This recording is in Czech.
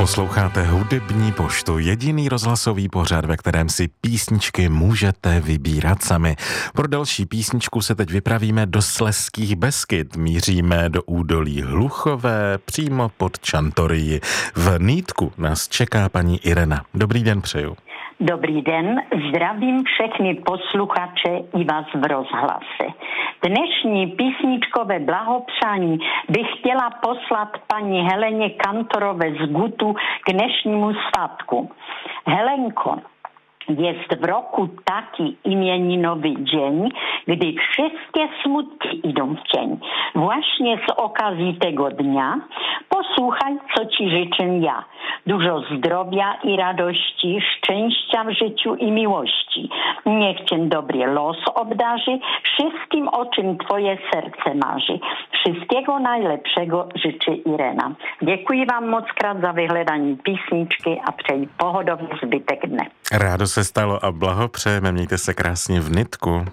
Posloucháte Hudební poštu, jediný rozhlasový pořad, ve kterém si písničky můžete vybírat sami. Pro další písničku se teď vypravíme do Slezských Beskyd. Míříme do údolí Hluchové, přímo pod Čantorii. V Nýtku nás čeká paní Irena. Dobrý den přeju. Dobrý den, zdravím všechny posluchače i vás v rozhlase. Dnešní písničkové blahopřání bych chtěla poslat paní Heleně Kantorové z Gutu k dnešnímu svatku. Helenko, jest v roku taki imieninowy dzień, gdy wszystkie smutki idą w cień. Właśnie z okazji tego dnia posłuchaj, co ci życzę ja. Dużo zdrowia i radości, szczęścia w życiu i miłości. Niech cię dobry los obdarzy, wszystkim, o czym twoje serce marzy. Wszystkiego najlepszego życzy Irena. Děkuji vám moc krát za vyhledání písničky a přeji pohodový zbytek dne. Rádo se stalo a blahopřejeme, mějte se krásně v Nitku.